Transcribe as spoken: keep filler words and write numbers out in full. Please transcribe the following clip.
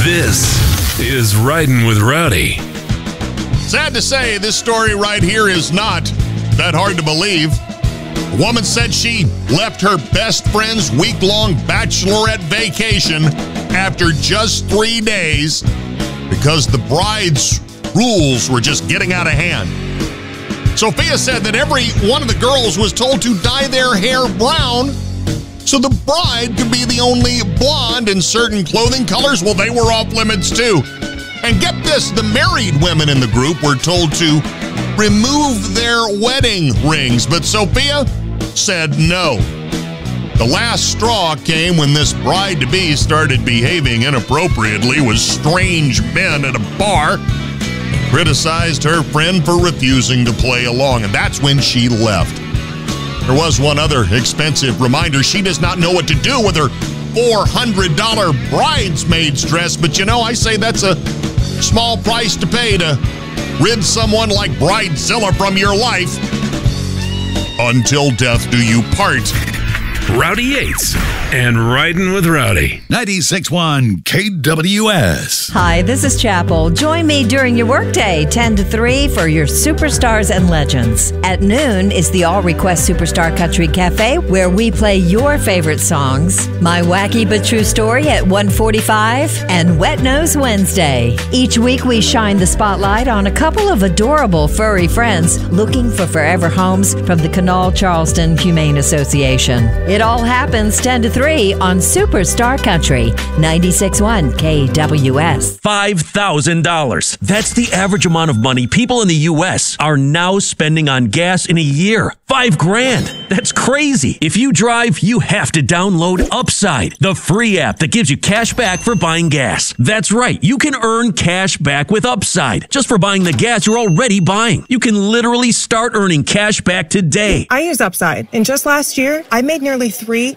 This is Riding with Rowdy. Sad to say, this story right here is not that hard to believe. A woman said she left her best friend's week-long bachelorette vacation after just three days because the bride's rules were just getting out of hand. Sophia said that every one of the girls was told to dye their hair brown so the bride could be the only blonde in certain clothing colors. Well, they were off limits too. And get this, the married women in the group were told to remove their wedding rings, but Sophia said no. The last straw came when this bride-to-be started behaving inappropriately with strange men at a bar, criticized her friend for refusing to play along, and that's when she left. There was one other expensive reminder. She does not know what to do with her four hundred dollars bridesmaid's dress, but you know, I say that's a small price to pay to rid someone like Bridezilla from your life. Until death do you part. Rowdy Yates and Riding with Rowdy. ninety-six point one K W S. Hi, this is Chapel. Join me during your workday, ten to three, for your Superstars and Legends. At noon is the All Request Superstar Country Cafe, where we play your favorite songs. My Wacky But True Story at one forty-five, and Wet Nose Wednesday. Each week we shine the spotlight on a couple of adorable furry friends looking for forever homes from the Canal Charleston Humane Association. It all happens ten to three on Superstar Country, ninety-six point one K W S. five thousand dollars. That's the average amount of money people in the U S are now spending on gas in a year. Five grand. That's crazy. If you drive, you have to download Upside, the free app that gives you cash back for buying gas. That's right. You can earn cash back with Upside just for buying the gas you're already buying. You can literally start earning cash back today. I use Upside, and just last year, I made nearly three